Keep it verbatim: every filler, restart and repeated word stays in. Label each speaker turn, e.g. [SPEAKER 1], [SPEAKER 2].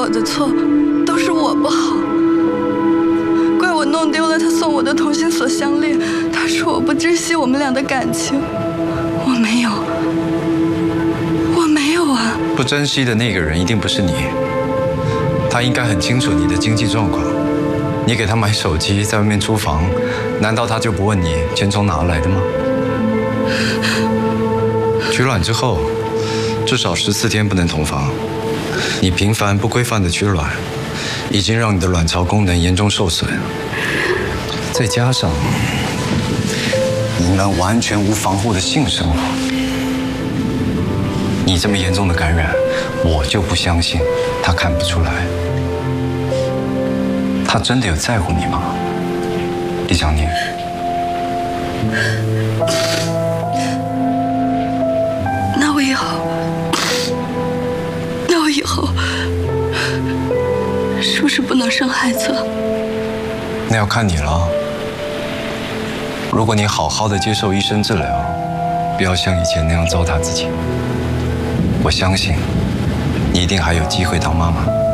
[SPEAKER 1] 我的错，都是我不好，怪我弄丢了他送我的同心锁项链。他说我不珍惜我们俩的感情，我没有，我没有啊！
[SPEAKER 2] 不珍惜的那个人一定不是你，他应该很清楚你的经济状况。你给他买手机，在外面租房，难道他就不问你钱从哪来的吗？取卵之后，至少十四天不能同房。你频繁不规范的取卵，已经让你的卵巢功能严重受损。再加上你们完全无防护的性生活，你这么严重的感染，我就不相信他看不出来。他真的有在乎你吗，李小宁？
[SPEAKER 1] 那我以后，那我以后是不是不能生孩子了？
[SPEAKER 2] 那要看你了。如果你好好的接受医生治疗，不要像以前那样糟蹋自己，我相信你一定还有机会当妈妈。